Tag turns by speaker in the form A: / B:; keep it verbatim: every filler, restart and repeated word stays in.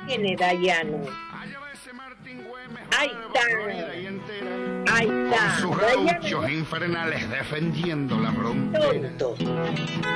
A: viene Dayano. Ahí está. Ahí está.
B: Con sus
A: Dayano.
B: gauchos infernales defendiendo la frontera.
A: Tonto.